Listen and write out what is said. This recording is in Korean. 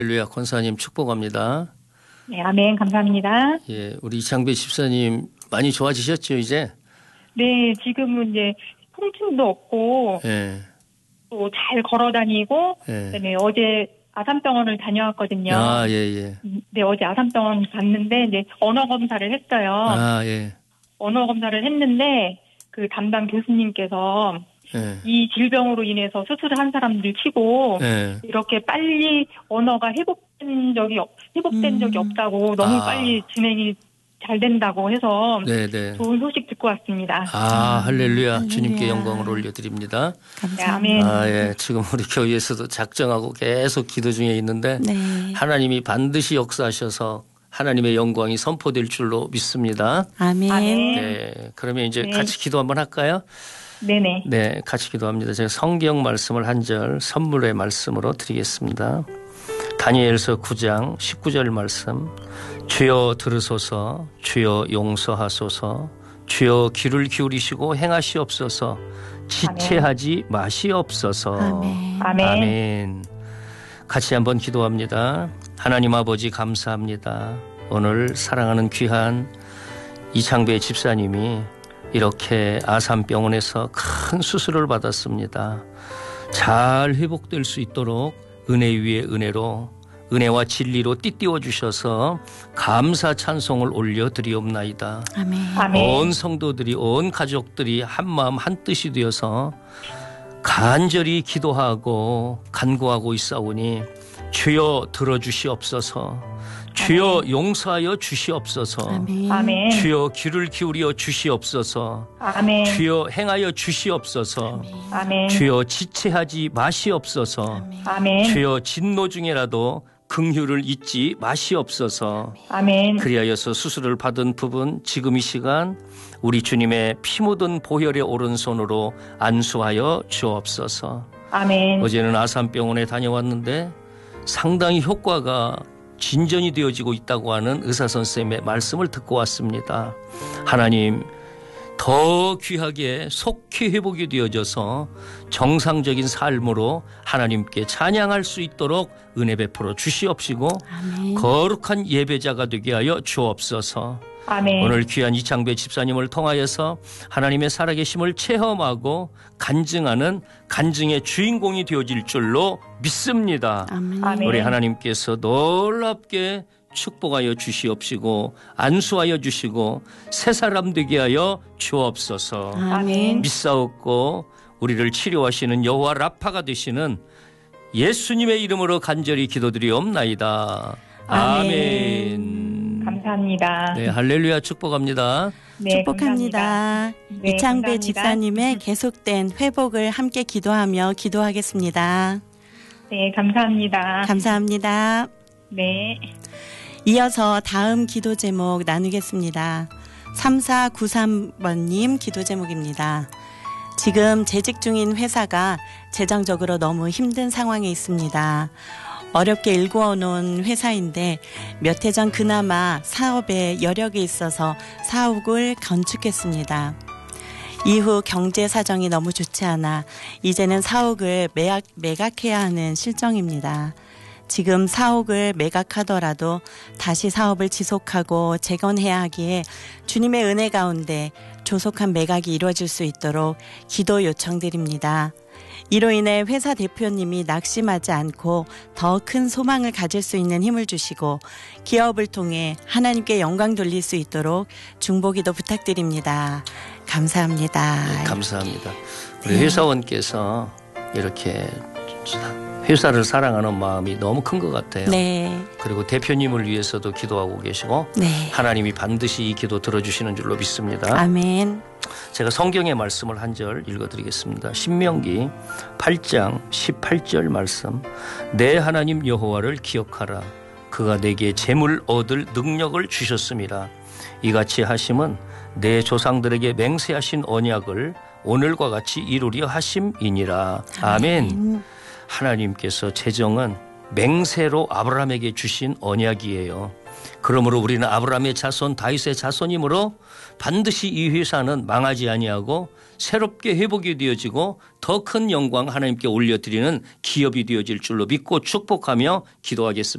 할렐루야, 권사님 축복합니다. 네, 아멘. 감사합니다. 예, 우리 이창배 집사님 많이 좋아지셨죠, 이제? 네, 지금은 이제 통증도 없고, 예. 또 잘 걸어 다니고, 예. 그다음에 어제 아산병원을 다녀왔거든요. 아, 예, 예. 네, 어제 아산병원 갔는데, 이제 언어 검사를 했어요. 아, 예. 언어 검사를 했는데, 그 담당 교수님께서 예. 이 질병으로 인해서 수술을 한 사람들 치고, 예. 이렇게 빨리 언어가 회복된 적이 없다고, 너무 빨리 진행이 잘 된다고 해서 네네. 좋은 소식 듣고 왔습니다. 아, 할렐루야. 할렐루야. 주님께 영광을 올려드립니다. 네, 아멘. 아, 예. 지금 우리 교회에서도 작정하고 계속 기도 중에 있는데 네. 하나님이 반드시 역사하셔서 하나님의 영광이 선포될 줄로 믿습니다. 아멘. 아멘. 네. 그러면 이제 네. 같이 기도 한번 할까요? 네네. 네, 같이 기도합니다. 제가 성경 말씀을 한 절 선물의 말씀으로 드리겠습니다. 다니엘서 9장 19절 말씀. 주여 들으소서, 주여 용서하소서, 주여 귀를 기울이시고 행하시옵소서, 지체하지 마시옵소서. 아멘. 아멘. 아멘. 같이 한번 기도합니다. 하나님 아버지 감사합니다. 오늘 사랑하는 귀한 이창배 집사님이 이렇게 아산병원에서 큰 수술을 받았습니다. 잘 회복될 수 있도록 은혜 위에 은혜로 은혜와 진리로 띠띠워 주셔서 감사 찬송을 올려드리옵나이다. 아멘. 아멘. 온 성도들이 온 가족들이 한마음 한뜻이 되어서 간절히 기도하고 간구하고 있사오니 주여 들어주시옵소서, 주여 용서하여 주시옵소서, 아멘. 아멘. 주여 귀를 기울여 주시옵소서, 아멘. 주여 행하여 주시옵소서, 아멘. 주여 지체하지 마시옵소서, 아멘. 주여 진노 중에라도 긍휼을 잊지 마시옵소서. 아멘. 그리하여서 수술을 받은 부분 지금 이 시간 우리 주님의 피 묻은 보혈의 오른손으로 안수하여 주옵소서. 아멘. 어제는 아산병원에 다녀왔는데 상당히 효과가 진전이 되어지고 있다고 하는 의사선생님의 말씀을 듣고 왔습니다. 하나님, 더 귀하게 속히 회복이 되어져서 정상적인 삶으로 하나님께 찬양할 수 있도록 은혜 베풀어 주시옵시고 아멘. 거룩한 예배자가 되게 하여 주옵소서. 아멘. 오늘 귀한 이창배 집사님을 통하여서 하나님의 살아계심을 체험하고 간증하는 간증의 주인공이 되어질 줄로 믿습니다. 아멘. 아멘. 우리 하나님께서 놀랍게 축복하여 주시옵시고 안수하여 주시고 새 사람 되게 하여 주옵소서. 아멘. 믿사옵고 우리를 치료하시는 여호와 라파가 되시는 예수님의 이름으로 간절히 기도드리옵나이다. 아멘. 감사합니다. 네, 할렐루야 축복합니다. 네, 축복합니다. 감사합니다. 네, 이창배 감사합니다. 집사님의 계속된 회복을 함께 기도하며 기도하겠습니다. 네, 감사합니다. 감사합니다. 네. 이어서 다음 기도 제목 나누겠습니다. 3493번님 기도 제목입니다. 지금 재직 중인 회사가 재정적으로 너무 힘든 상황에 있습니다. 어렵게 일구어놓은 회사인데 몇 해 전 그나마 사업에 여력이 있어서 사옥을 건축했습니다. 이후 경제 사정이 너무 좋지 않아 이제는 사옥을 매각해야 하는 실정입니다. 지금 사옥을 매각하더라도 다시 사업을 지속하고 재건해야 하기에 주님의 은혜 가운데 조속한 매각이 이루어질 수 있도록 기도 요청드립니다. 이로 인해 회사 대표님이 낙심하지 않고 더 큰 소망을 가질 수 있는 힘을 주시고 기업을 통해 하나님께 영광 돌릴 수 있도록 중보기도 부탁드립니다. 감사합니다. 네, 감사합니다. 우리 회사원께서 이렇게 회사를 사랑하는 마음이 너무 큰 것 같아요. 네. 그리고 대표님을 위해서도 기도하고 계시고 네. 하나님이 반드시 이 기도 들어주시는 줄로 믿습니다. 아멘. 제가 성경의 말씀을 한 절 읽어드리겠습니다. 신명기 8장 18절 말씀. 내 하나님 여호와를 기억하라. 그가 내게 재물 얻을 능력을 주셨음이라. 이같이 하심은 내 조상들에게 맹세하신 언약을 오늘과 같이 이루려 하심이니라. 아멘. 하나님께서 재정은 맹세로 아브라함에게 주신 언약이에요. 그러므로 우리는 아브라함의 자손 다윗의 자손이므로 반드시 이 회사는 망하지 아니하고 새롭게 회복이 되어지고 더 큰 영광 하나님께 올려드리는 기업이 되어질 줄로 믿고 축복하며 기도하겠습니다.